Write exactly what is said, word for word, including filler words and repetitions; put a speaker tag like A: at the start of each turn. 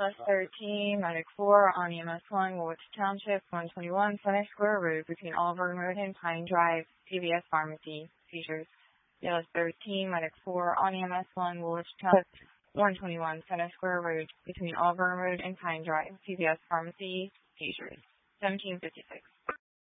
A: S thirteen, Medic four on E M S one, Woolwich Township, one twenty-one Center Square Road between Oliver Road and Pine Drive, C V S Pharmacy, seizures. E M S thirteen, Medic four on E M S one, Woolwich Township, one twenty-one Center Square Road between Oliver Road and Pine Drive, C V S Pharmacy, seizures. seventeen fifty-six.